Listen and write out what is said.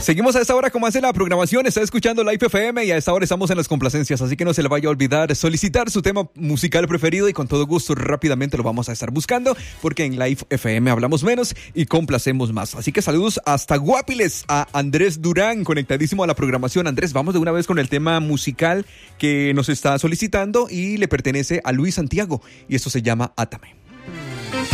Seguimos a esta hora como hace la programación, está escuchando Live FM y a esta hora estamos en las complacencias, así que no se le vaya a olvidar solicitar su tema musical preferido y con todo gusto rápidamente lo vamos a estar buscando porque en Live FM hablamos menos y complacemos más. Así que saludos hasta Guapiles a Andrés Durán, conectadísimo a la programación. Andrés, vamos de una vez con el tema musical que nos está solicitando y le pertenece a Luis Santiago y esto se llama Átame.